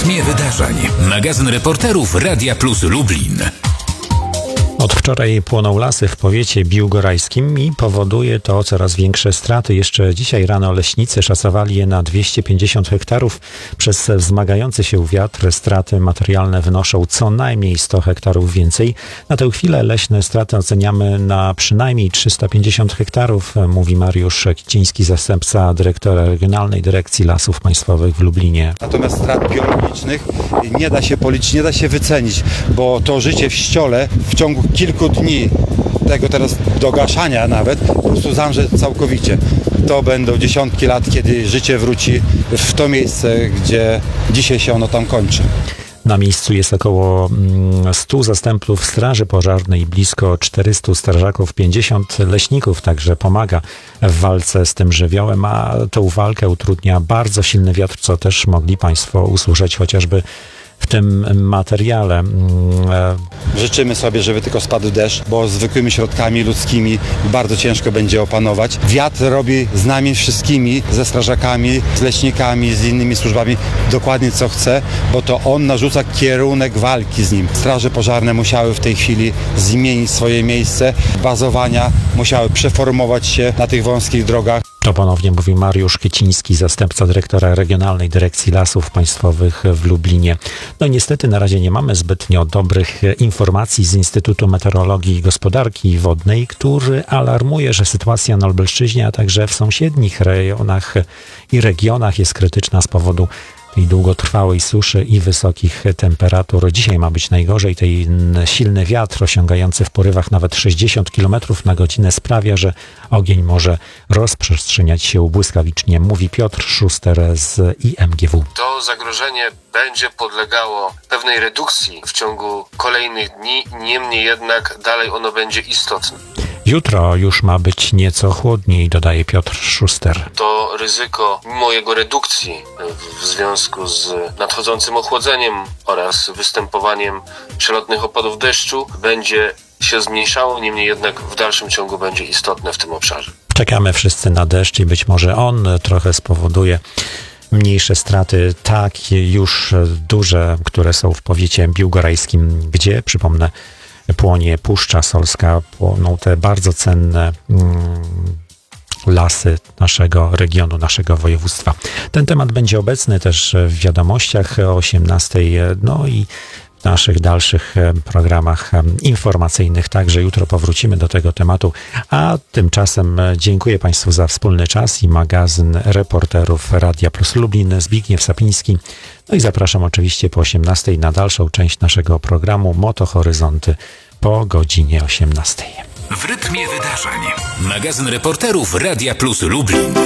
rytmie wydarzeń. Magazyn reporterów Radia Plus Lublin. Od wczoraj płoną lasy w powiecie biłgorajskim i powoduje to coraz większe straty. Jeszcze dzisiaj rano leśnicy szacowali je na 250 hektarów. Przez wzmagający się wiatr straty materialne wynoszą co najmniej 100 hektarów więcej. Na tę chwilę leśne straty oceniamy na przynajmniej 350 hektarów, mówi Mariusz Kiciński, zastępca dyrektora Regionalnej Dyrekcji Lasów Państwowych w Lublinie. Natomiast strat biologicznych nie da się policzyć, nie da się wycenić, bo to życie w ściole w ciągu kilku dni, tego teraz dogaszania nawet, po prostu zamrze całkowicie. To będą dziesiątki lat, kiedy życie wróci w to miejsce, gdzie dzisiaj się ono tam kończy. Na miejscu jest około 100 zastępów straży pożarnej, blisko 400 strażaków, 50 leśników także pomaga w walce z tym żywiołem, a tą walkę utrudnia bardzo silny wiatr, co też mogli Państwo usłyszeć chociażby w tym materiale. Życzymy sobie, żeby tylko spadł deszcz, bo zwykłymi środkami ludzkimi bardzo ciężko będzie opanować. Wiatr robi z nami wszystkimi, ze strażakami, z leśnikami, z innymi służbami dokładnie co chce, bo to on narzuca kierunek walki z nim. Straże pożarne musiały w tej chwili zmienić swoje miejsce bazowania, musiały przeformować się na tych wąskich drogach. To ponownie mówi Mariusz Kiciński, zastępca dyrektora Regionalnej Dyrekcji Lasów Państwowych w Lublinie. No niestety na razie nie mamy zbytnio dobrych informacji z Instytutu Meteorologii i Gospodarki Wodnej, który alarmuje, że sytuacja na Lubelszczyźnie, a także w sąsiednich rejonach i regionach jest krytyczna z powodu tej długotrwałej suszy i wysokich temperatur. Dzisiaj ma być najgorzej. Ten silny wiatr osiągający w porywach nawet 60 km na godzinę sprawia, że ogień może rozprzestrzeniać się błyskawicznie, mówi Piotr Szuster z IMGW. To zagrożenie będzie podlegało pewnej redukcji w ciągu kolejnych dni, niemniej jednak dalej ono będzie istotne. Jutro już ma być nieco chłodniej, dodaje Piotr Szuster. To ryzyko, mimo jego redukcji w związku z nadchodzącym ochłodzeniem oraz występowaniem przelotnych opadów deszczu, będzie się zmniejszało, niemniej jednak w dalszym ciągu będzie istotne w tym obszarze. Czekamy wszyscy na deszcz i być może on trochę spowoduje mniejsze straty, tak już duże, które są w powiecie biłgorajskim, gdzie, przypomnę, płonie Puszcza Solska, płoną te bardzo cenne lasy naszego regionu, naszego województwa. Ten temat będzie obecny też w wiadomościach o 18:00, no i w naszych dalszych programach informacyjnych. Także jutro powrócimy do tego tematu, a tymczasem dziękuję Państwu za wspólny czas i magazyn reporterów Radia Plus Lublin, Zbigniew Sapiński. No i zapraszam oczywiście po 18:00 na dalszą część naszego programu Moto Horyzonty po godzinie 18:00. W rytmie wydarzeń. Magazyn reporterów Radia Plus Lublin.